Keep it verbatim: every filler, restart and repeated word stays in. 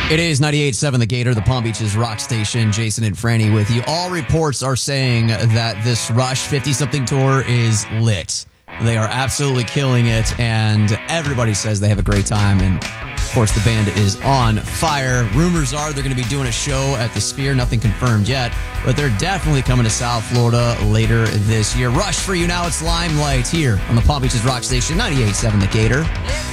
It is ninety-eight point seven The Gator, the Palm Beaches rock station. Jason and Franny with you. All reports are saying that this Rush fifty-something tour is lit. They are absolutely killing it, and everybody says they have a great time. And, of course, the band is on fire. Rumors are they're going to be doing a show at the Sphere. Nothing confirmed yet, but they're definitely coming to South Florida later this year. Rush for you now. It's Limelight here on the Palm Beaches rock station, ninety-eight point seven The Gator.